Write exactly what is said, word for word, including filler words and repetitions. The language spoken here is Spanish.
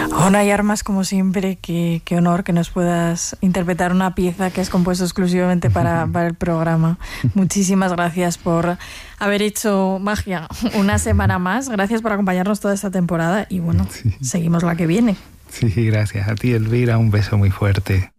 Jonay Armas, como siempre, qué, qué honor que nos puedas interpretar una pieza que has compuesto exclusivamente para, para el programa. Muchísimas gracias por haber hecho magia una semana más. Gracias por acompañarnos toda esta temporada y bueno, sí. Seguimos la que viene. Sí, gracias a ti, Elvira. Un beso muy fuerte.